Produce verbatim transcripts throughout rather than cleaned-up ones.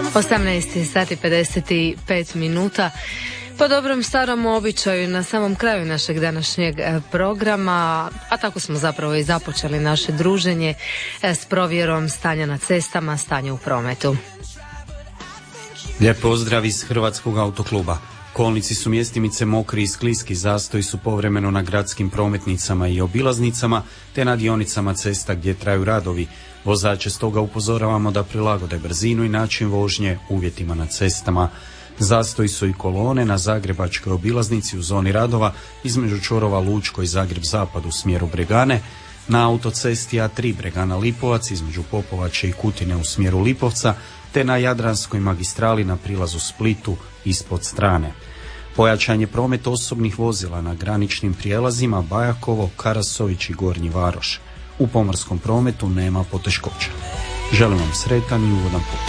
osamnaest sati pedeset pet minuta. Po dobrom starom običaju na samom kraju našeg današnjeg programa, a tako smo zapravo i započeli naše druženje s provjerom stanja na cestama, stanje u prometu. Lijep pozdrav iz Hrvatskog autokluba. Kolnici su mjestimice mokri i skliski, zastoji su povremeno na gradskim prometnicama i obilaznicama, te na dionicama cesta gdje traju radovi. Vozače stoga upozoravamo da prilagode brzinu i način vožnje uvjetima na cestama. Zastoji su i kolone na zagrebačkoj obilaznici u zoni radova između čvorova Lučko i Zagreb Zapad u smjeru Bregane, na autocesti A tri Bregana Lipovac između Popovače i Kutine u smjeru Lipovca, te na Jadranskoj magistrali na prilazu Splitu ispod strane. Pojačan je promet osobnih vozila na graničnim prijelazima Bajakovo, Karasović i Gornji Varoš. U pomorskom prometu nema poteškoća. Želim vam sretan i ugodan put.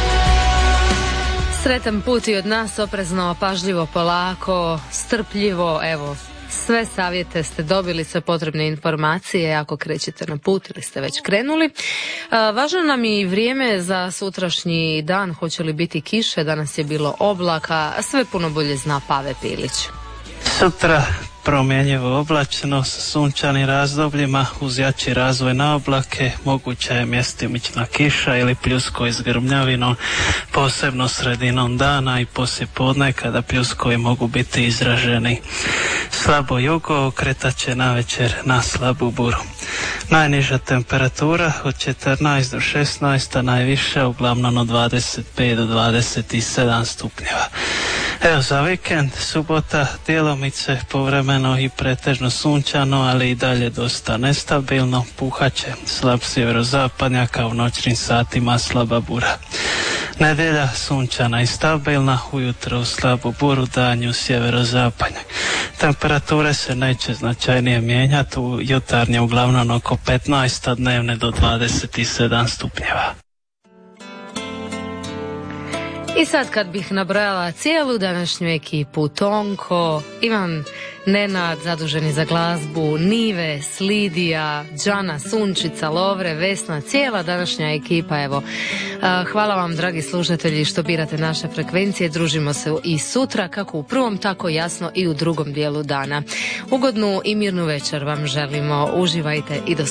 Sretan put i od nas, oprezno, pažljivo, polako, strpljivo, evo, sve savjete ste dobili, sve potrebne informacije ako krećete na put ili ste već krenuli. A, važno nam je i vrijeme za sutrašnji dan, hoće li biti kiše, danas je bilo oblaka, sve puno bolje zna Pave Pilić. Sutra promjenjivo oblačno sa sunčanim razdobljima uz jači razvoj na oblake, moguća je mjestimična kiša ili pljusko s grmljavinom, posebno sredinom dana i poslije podne kada pljuskovi mogu biti izraženi. Slabo jugo okretat će navečer na slabu buru. Najniža temperatura od četrnaest do šesnaest, a najviša uglavnom od dvadeset pet do dvadeset sedam stupnjeva. Evo za vikend, subota, djelomice, povremeno i pretežno sunčano, ali i dalje dosta nestabilno, puhaće slab sjeverozapadnjak, a u noćnim satima slaba bura. Nedjelja sunčana i stabilna, ujutro u slabu buru, danju sjeverozapadnjak. Temperature se neće značajnije mijenjati, u jutarnje uglavnom oko petnaest, a dnevne do dvadeset sedam stupnjeva. I sad kad bih nabrojala cijelu današnju ekipu, Tonko, Ivan, Nenad, zaduženi za glazbu, Nive, Slidija, Đana, Sunčica, Lovre, Vesna, cijela današnja ekipa, evo. Hvala vam, dragi slušatelji, što birate naše frekvencije, družimo se i sutra, kako u prvom, tako jasno i u drugom dijelu dana. Ugodnu i mirnu večer vam želimo, uživajte i do